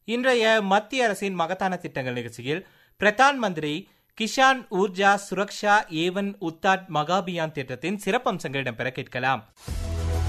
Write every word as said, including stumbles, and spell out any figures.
இன்றைய மத்திய அரசின் மகத்தான திட்டங்கள் நிகழ்ச்சியில் பிரதான் மந்திரி கிஷான் ஊர்ஜா சுரக்ஷா ஏவன் உத்தாட் மகாபியான் திட்டத்தின் சிறப்பம்சங்கள் இடம்பெற கேட்கலாம்.